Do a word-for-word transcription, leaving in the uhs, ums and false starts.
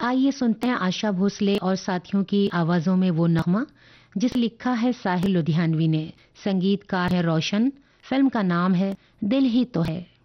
आइए सुनते हैं आशा भोसले और साथियों की आवाजों में वो नगमा जिसे लिखा है साहिल लुधियानवी ने। संगीतकार है रोशन। फिल्म का नाम है दिल ही तो है।